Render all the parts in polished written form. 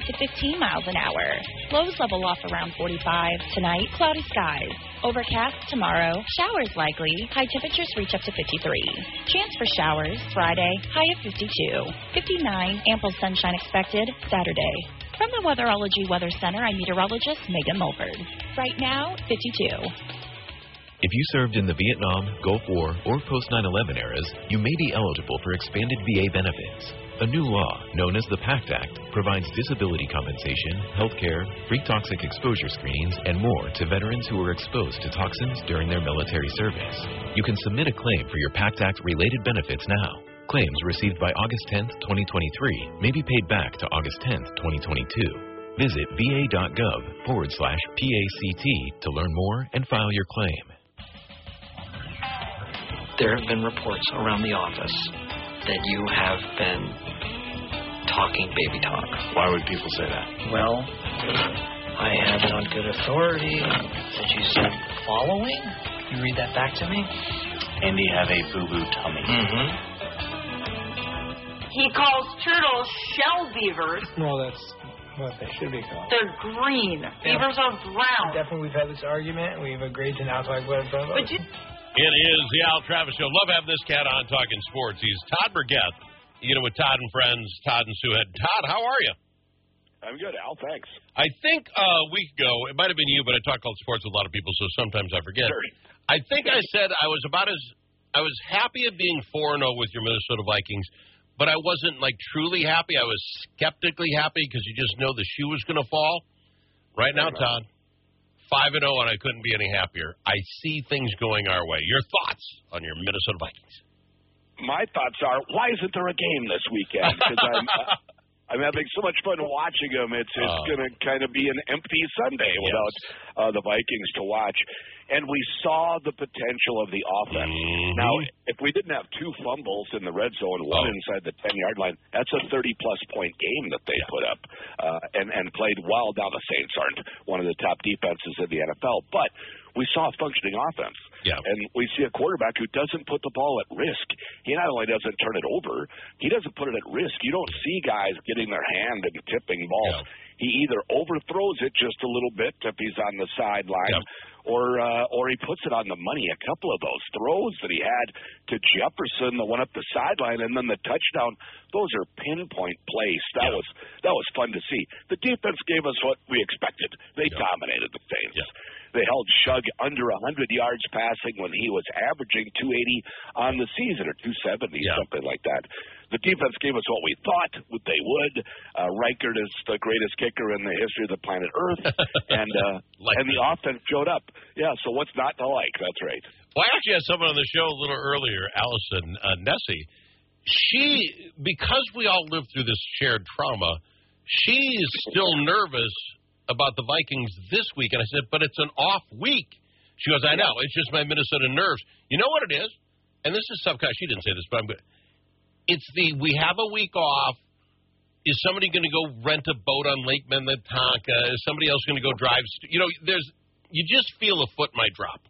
to 15 miles an hour. Lows level off around 45. Tonight, cloudy skies. Overcast tomorrow. Showers likely. High temperatures reach up to 53. Chance for showers Friday. High of 52. 59. Ample sunshine expected Saturday. From the Weatherology Weather Center, I'm meteorologist Megan Mulford. Right now, 52. If you served in the Vietnam, Gulf War, or post-9/11 eras, you may be eligible for expanded VA benefits. A new law, known as the PACT Act, provides disability compensation, health care, free toxic exposure screenings, and more to veterans who were exposed to toxins during their military service. You can submit a claim for your PACT Act-related benefits now. Claims received by August 10, 2023 may be paid back to August 10, 2022. Visit va.gov/PACT to learn more and file your claim. There have been reports around the office that you have been talking baby talk. Why would people say that? Well, I have it on good authority that you said following. Can you read that back to me? Andy have a boo-boo tummy. Mm-hmm. He calls turtles shell beavers. Well, that's what they should be called. They're green. Beavers are brown. Definitely, we've had this argument, and we've agreed to now talk about it. It is the Al Travis Show. Love having this cat on talking sports. He's Todd Burgett. You know, with Todd and Friends, Todd and Sue Head. Todd, how are you? I'm good, Al. Thanks. I think a week ago, it might have been you, but I talk about sports with a lot of people, so sometimes I forget. Sure. I think I said I was happy at being 4-0 with your Minnesota Vikings, but I wasn't, truly happy. I was skeptically happy because you just know the shoe was going to fall. Right now, Todd, 5-0, and I couldn't be any happier. I see things going our way. Your thoughts on your Minnesota Vikings? My thoughts are, why isn't there a game this weekend? Because I'm having so much fun watching them. It's going to kind of be an empty Sunday without the Vikings to watch. And we saw the potential of the offense. Mm-hmm. Now, if we didn't have two fumbles in the red zone, one inside the 10-yard line, that's a 30-plus point game that they put up and played well. Now, the Saints aren't one of the top defenses in the NFL, but we saw a functioning offense. Yeah. And we see a quarterback who doesn't put the ball at risk. He not only doesn't turn it over, he doesn't put it at risk. You don't see guys getting their hand and tipping balls. Yeah. He either overthrows it just a little bit if he's on the sideline, or he puts it on the money. A couple of those throws that he had to Jefferson, the one up the sideline, and then the touchdown, those are pinpoint plays. That was fun to see. The defense gave us what we expected. They dominated the Saints. Yeah. They held Shug under 100 yards passing when he was averaging 280 on the season, or 270, something like that. The defense gave us what we thought they would. Reichert is the greatest kicker in the history of the planet Earth, and the offense showed up. Yeah, so what's not to like? That's right. Well, I actually had someone on the show a little earlier, Allison Nessie. She, because we all lived through this shared trauma, she is still nervous about the Vikings this week. And I said, but it's an off week. She goes, I know. It's just my Minnesota nerves. You know what it is? And this is subconscious. She didn't say this, but I'm good. It's we have a week off. Is somebody going to go rent a boat on Lake Minnetonka? Is somebody else going to go drive? You just feel a foot might drop.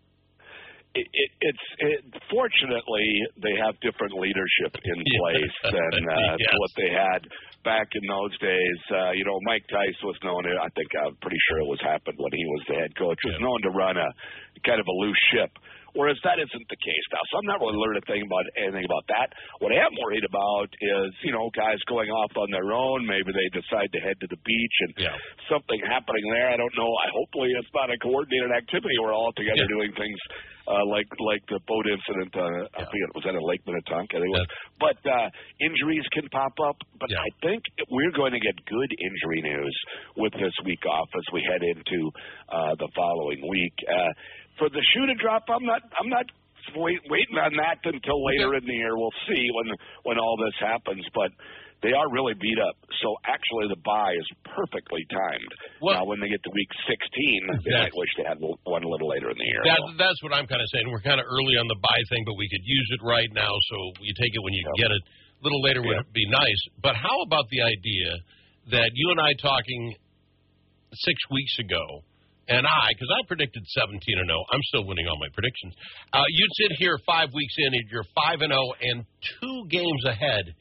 Fortunately, they have different leadership in place than what they had back in those days. Mike Tice was known to, I'm pretty sure it was happened when he was the head coach, was known to run a kind of a loose ship. Whereas that isn't the case now. So I'm not really learning anything about that. What I am worried about is, guys going off on their own. Maybe they decide to head to the beach and something happening there. I don't know. Hopefully it's not a coordinated activity. We're all together doing things like the boat incident. I forget, was that in Lake Minnetonka? But injuries can pop up. But I think we're going to get good injury news with this week off as we head into the following week. For the shoe to drop, I'm not waiting on that until later in the year. We'll see when all this happens. But they are really beat up. So actually, the bye is perfectly timed. Well, now, when they get to week 16, they might wish they had one a little later in the year. That's what I'm kind of saying. We're kind of early on the bye thing, but we could use it right now. So you take it when you get it. A little later would be nice. But how about the idea that you and I talking 6 weeks ago? And because I predicted 17-0, I'm still winning all my predictions. You'd sit here 5 weeks in, and you're 5-0 and 2 games ahead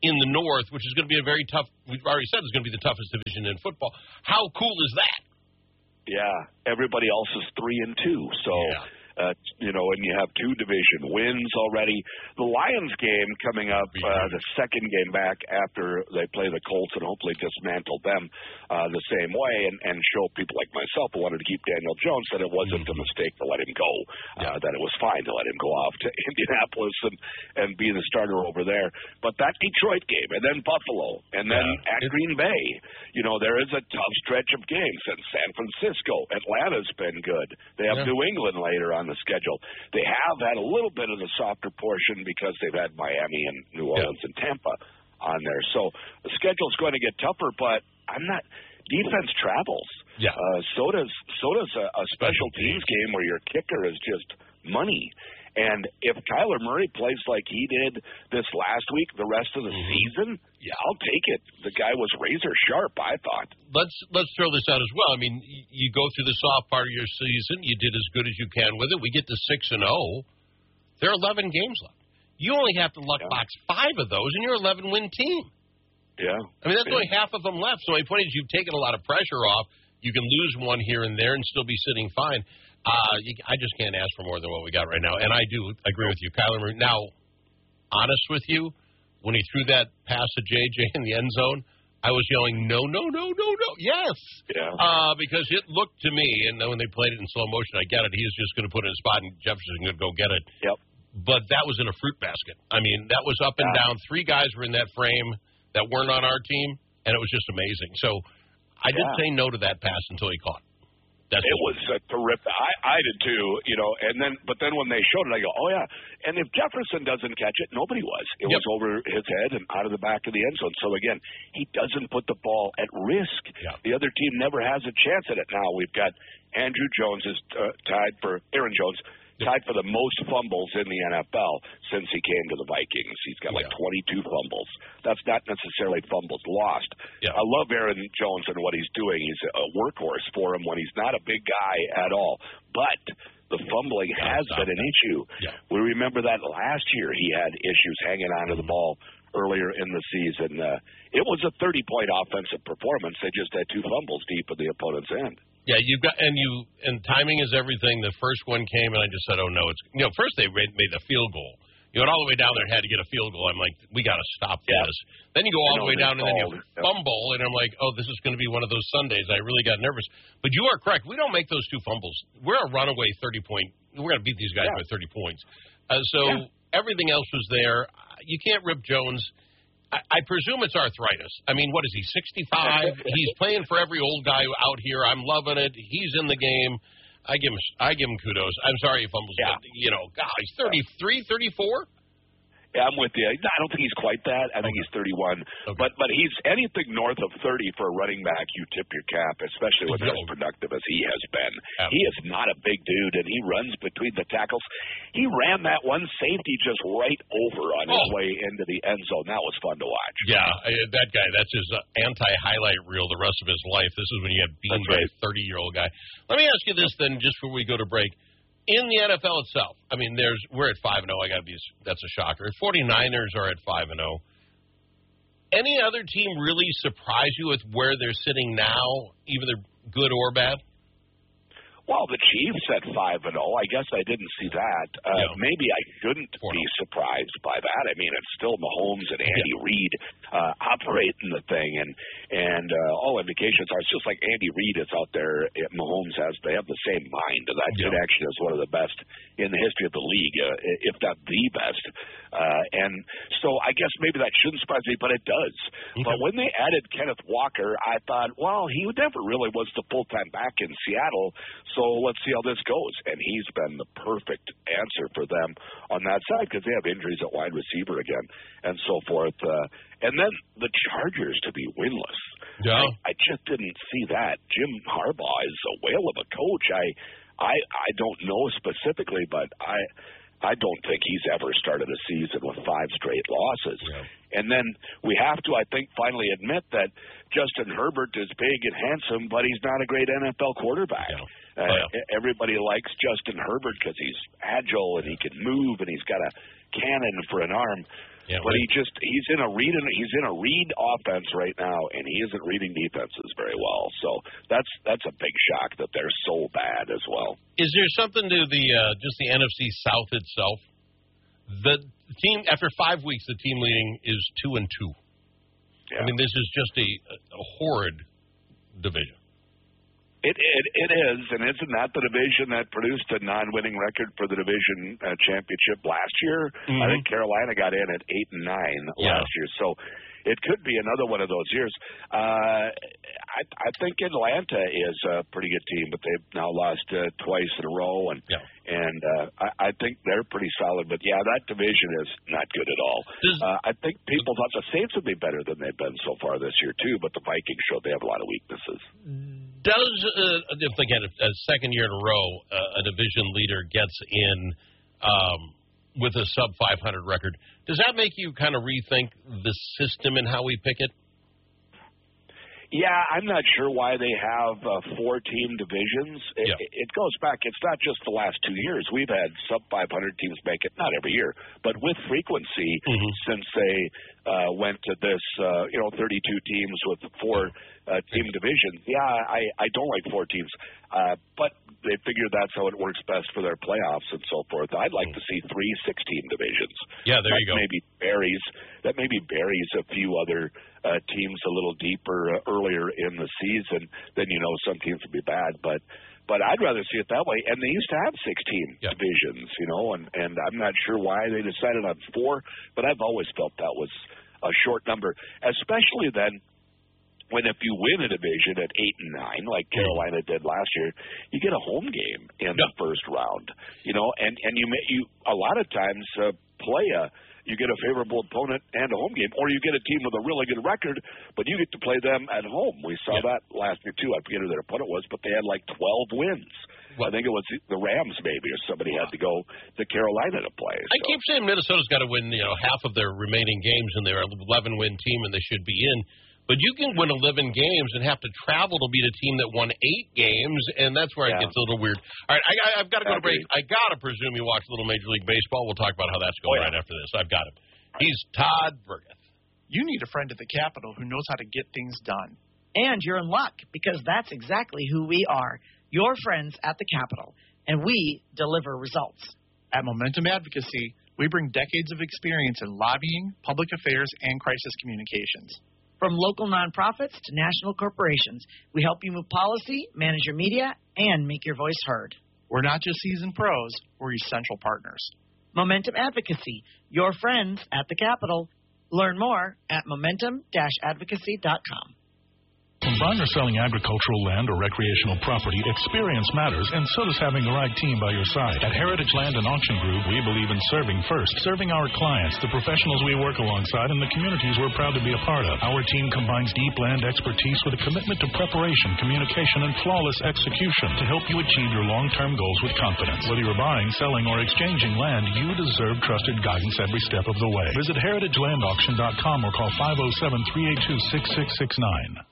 in the North, which is going to be a very tough. We've already said it's going to be the toughest division in football. How cool is that? Yeah, everybody else is 3-2, so. Yeah. And you have 2 division wins already. The Lions game coming up, the second game back after they play the Colts and hopefully dismantle them the same way and show people like myself who wanted to keep Daniel Jones that it wasn't a mistake to let him go, that it was fine to let him go off to Indianapolis and be the starter over there. But that Detroit game and then Buffalo and then at Green Bay, there is a tough stretch of games. And San Francisco, Atlanta's been good. They have New England later on the schedule. They have had a little bit of the softer portion because they've had Miami and New Orleans and Tampa on there. So the schedule's going to get tougher, but defense travels. Yeah. So does a special teams game where your kicker is just money. And if Kyler Murray plays like he did this last week, the rest of the season, I'll take it. The guy was razor sharp, I thought. Let's throw this out as well. I mean, you go through the soft part of your season. You did as good as you can with it. We get to 6-0. There are 11 games left. You only have to luck box 5 of those, and you're an 11-win team. Yeah. I mean, that's only half of them left. So my point is you've taken a lot of pressure off. You can lose one here and there and still be sitting fine. I just can't ask for more than what we got right now. And I do agree with you, Kyler Murray. Now, honest with you, when he threw that pass to J.J. in the end zone, I was yelling, no, yes. Yeah. Because it looked to me, and when they played it in slow motion, I get it. He was just going to put it in a spot, and Jefferson going to go get it. Yep. But that was in a fruit basket. I mean, that was up and down. 3 guys were in that frame that weren't on our team, and it was just amazing. So I did say no to that pass until he caught it. It was terrific. I did too, but then when they showed it, I go, oh yeah. And if Jefferson doesn't catch it, nobody was. It was over his head and out of the back of the end zone. So again, he doesn't put the ball at risk. Yeah. The other team never has a chance at it. Now we've got Andrew Jones is Aaron Jones tied for the most fumbles in the NFL since he came to the Vikings. He's got 22 fumbles. That's not necessarily fumbles lost. Yeah. I love Aaron Jones and what he's doing. He's a workhorse for him when he's not a big guy at all. But the fumbling has been an issue. Yeah. We remember that last year he had issues hanging onto the ball earlier in the season. It was a 30-point offensive performance. They just had 2 fumbles deep in the opponent's end. Yeah, and timing is everything. The first one came, and I just said, oh, no. First they made the field goal. You went all the way down there and had to get a field goal. I'm like, we got to stop this. Then you go all the way down, and then you fumble, and I'm like, oh, this is going to be one of those Sundays. I really got nervous. But you are correct. We don't make those 2 fumbles. We're a runaway 30-point. We're going to beat these guys by 30 points. Everything else was there. You can't rip Jones. I presume it's arthritis. I mean, what is he, 65? He's playing for every old guy out here. I'm loving it. He's in the game. I give him kudos. I'm sorry he fumbles, but, he's 33, 34? Yeah, I'm with you. I don't think he's quite that. I think he's 31. Okay. But he's anything north of 30 for a running back, you tip your cap, especially when they're as productive as he has been. Absolutely. He is not a big dude, and he runs between the tackles. He ran that one safety just right over on his way into the end zone. That was fun to watch. Yeah, that guy, that's his anti-highlight reel the rest of his life. This is when you get beaten by a 30-year-old guy. Let me ask you this then, just before we go to break. In the NFL itself, I mean, we're at 5-0. That's a shocker. 49ers are at 5-0. Any other team really surprise you with where they're sitting now, either good or bad? Well, the Chiefs at 5-0. I guess I didn't see that. Maybe I shouldn't be surprised by that. I mean, it's still Mahomes and Andy Reid operating the thing, and all indications are it's just like Andy Reid is out there. Mahomes they have the same mind. That kid actually is one of the best in the history of the league, if not the best. And so I guess maybe that shouldn't surprise me, but it does. Okay. But when they added Kenneth Walker, I thought, well, he never really was the full-time back in Seattle. So let's see how this goes. And he's been the perfect answer for them on that side because they have injuries at wide receiver again and so forth. And then the Chargers to be winless. Yeah. I just didn't see that. Jim Harbaugh is a whale of a coach. I don't know specifically, but I don't think he's ever started a season with 5 straight losses. Yeah. And then we have to, I think, finally admit that Justin Herbert is big and handsome, but he's not a great NFL quarterback. Yeah. Everybody likes Justin Herbert because he's agile and he can move and he's got a cannon for an arm. but he's in a read offense right now, and he isn't reading defenses very well. So that's a big shock that they're so bad as well. Is there something to the just the NFC South itself? The team after 5 weeks, the team leading is 2-2. Yeah. I mean, this is just a horrid division. It is, and isn't that the division that produced a non-winning record for the division championship last year? Mm-hmm. I think Carolina got in at 8-9 last year, so it could be another one of those years. I think Atlanta is a pretty good team, but they've now lost twice in a row, and I think they're pretty solid. But yeah, that division is not good at all. I think people thought the Saints would be better than they've been so far this year too, but the Vikings showed they have a lot of weaknesses. Does if they get a second year in a row, a division leader gets in with a sub 500 record, does that make you kind of rethink the system and how we pick it? Yeah, I'm not sure why they have 4-team divisions. It goes back. It's not just the last 2 years. We've had sub-500 teams make it, not every year, but with frequency since they went to this, 32 teams with 4-team divisions. Yeah, I don't like 4 teams, but they figure that's how it works best for their playoffs and so forth. I'd like to see 3 6-team divisions. Yeah, there you go. That maybe buries a few other teams a little deeper earlier in the season. Then some teams would be bad, but I'd rather see it that way. And they used to have 6-team divisions, and I'm not sure why they decided on 4, but I've always felt that was a short number, especially then. When if you win a division at 8-9, like Carolina did last year, you get a home game in the first round, and you a lot of times you get a favorable opponent and a home game, or you get a team with a really good record, but you get to play them at home. We saw that last year too. I forget who their opponent was, but they had like 12 wins. I think it was the Rams maybe, or somebody had to go to Carolina to play. I keep saying Minnesota's got to win half of their remaining games, and they're an 11-win team, and they should be in. But you can win 11 games and have to travel to beat a team that won 8 games, and that's where it gets a little weird. All right, I've got to go to break. I got to presume you watch a little Major League Baseball. We'll talk about how that's going right after this. I've got him. He's Todd Burgeth. You need a friend at the Capitol who knows how to get things done. And you're in luck, because that's exactly who we are, your friends at the Capitol, and we deliver results. At Momentum Advocacy, we bring decades of experience in lobbying, public affairs, and crisis communications. From local nonprofits to national corporations, we help you move policy, manage your media, and make your voice heard. We're not just seasoned pros, we're essential partners. Momentum Advocacy, your friends at the Capitol. Learn more at momentum-advocacy.com. When buying or selling agricultural land or recreational property, experience matters, and so does having the right team by your side. At Heritage Land and Auction Group, we believe in serving first, serving our clients, the professionals we work alongside, and the communities we're proud to be a part of. Our team combines deep land expertise with a commitment to preparation, communication, and flawless execution to help you achieve your long-term goals with confidence. Whether you're buying, selling, or exchanging land, you deserve trusted guidance every step of the way. Visit heritagelandauction.com or call 507-382-6669.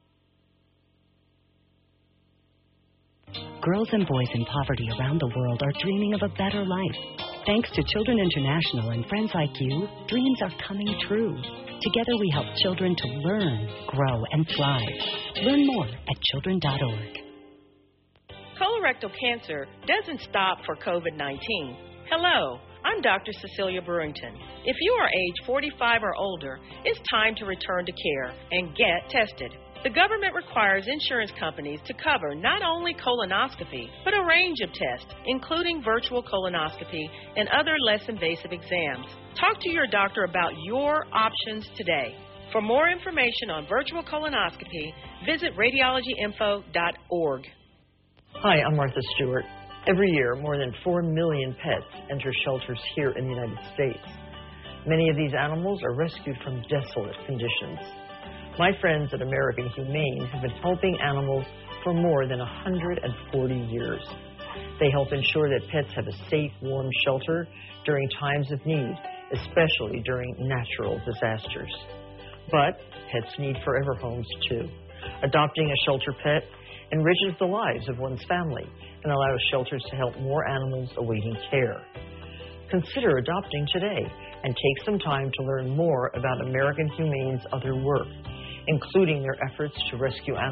Girls and boys in poverty around the world are dreaming of a better life. Thanks to Children International and friends like you, dreams are coming true. Together we help children to learn, grow, and thrive. Learn more at children.org. Colorectal cancer doesn't stop for COVID-19. Hello, I'm Dr. Cecilia Brewington. If you are age 45 or older, it's time to return to care and get tested. The government requires insurance companies to cover not only colonoscopy, but a range of tests, including virtual colonoscopy and other less invasive exams. Talk to your doctor about your options today. For more information on virtual colonoscopy, visit radiologyinfo.org. Hi, I'm Martha Stewart. Every year, more than 4 million pets enter shelters here in the United States. Many of these animals are rescued from desolate conditions. My friends at American Humane have been helping animals for more than 140 years. They help ensure that pets have a safe, warm shelter during times of need, especially during natural disasters. But pets need forever homes, too. Adopting a shelter pet enriches the lives of one's family and allows shelters to help more animals awaiting care. Consider adopting today. and take some time to learn more about American Humane's other work, including their efforts to rescue animals